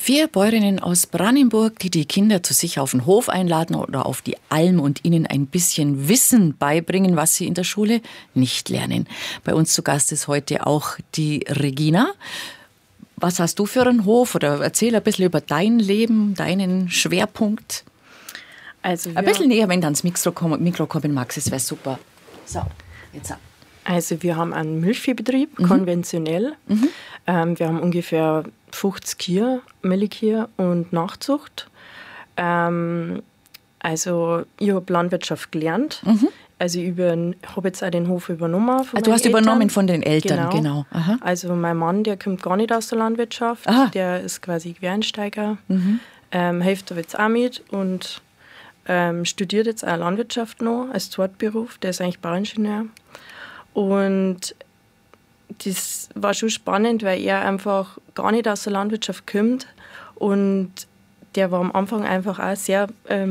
4 Bäuerinnen aus Brandenburg, die die Kinder zu sich auf den Hof einladen oder auf die Alm und ihnen ein bisschen Wissen beibringen, was sie in der Schule nicht lernen. Bei uns zu Gast ist heute auch die Regina. Was hast du für einen Hof? Oder erzähl ein bisschen über dein Leben, deinen Schwerpunkt. Also ein bisschen näher, wenn du ans Mikro kommen magst, das wäre super. So, jetzt ab. Also wir haben einen Milchviehbetrieb, konventionell. Wir haben ungefähr 50 Kühe, Milchkühe und Nachzucht. Also ich habe Landwirtschaft gelernt. Also ich habe jetzt auch den Hof übernommen von Du hast Eltern. Übernommen von den Eltern, genau. Aha. Also mein Mann, der kommt gar nicht aus der Landwirtschaft. Aha. Der ist quasi Quereinsteiger. Hilft aber jetzt auch mit und studiert jetzt auch Landwirtschaft noch als Zweitberuf. Der ist eigentlich Bauingenieur. Und das war schon spannend, weil er einfach gar nicht aus der Landwirtschaft kommt. Und der war am Anfang einfach auch sehr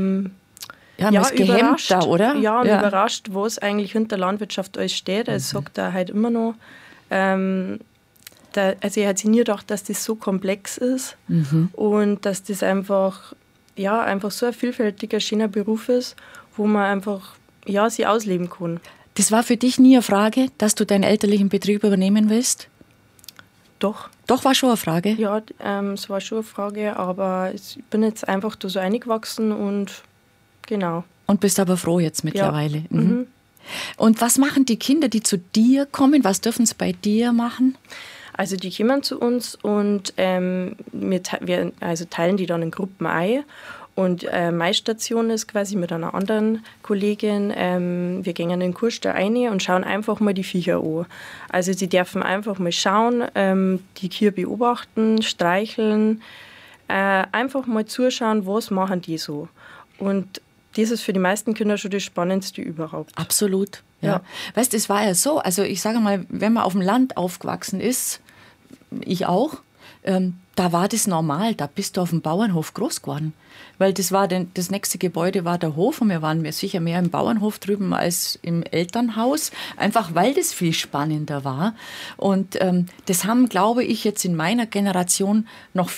überrascht, da, oder? Ja, und überrascht, was eigentlich hinter Landwirtschaft alles steht. Also sagt er halt immer noch. Also er hat sich nie gedacht, dass das so komplex ist und dass das einfach so ein vielfältiger, schöner Beruf ist, wo man einfach sich ausleben kann. Das war für dich nie eine Frage, dass du deinen elterlichen Betrieb übernehmen willst? Doch. Doch, war schon eine Frage? Ja, es war schon eine Frage, aber ich bin jetzt einfach da so eingewachsen und genau. Und bist aber froh jetzt mittlerweile? Ja. Und was machen die Kinder, die zu dir kommen? Was dürfen sie bei dir machen? Also die kommen zu uns und wir teilen die dann in Gruppen ein. Und meine Station ist quasi mit einer anderen Kollegin, wir gehen in den Kurstall rein und schauen einfach mal die Viecher an. Also sie dürfen einfach mal schauen, die Kühe beobachten, streicheln, einfach mal zuschauen, was machen die so. Und das ist für die meisten Kinder schon das Spannendste überhaupt. Absolut, ja. Weißt du, es war ja so, also ich sage mal, wenn man auf dem Land aufgewachsen ist, ich auch, da war das normal, da bist du auf dem Bauernhof groß geworden. Weil das nächste Gebäude war der Hof und wir waren sicher mehr im Bauernhof drüben als im Elternhaus, einfach weil das viel spannender war. Und das haben, glaube ich, jetzt in meiner Generation noch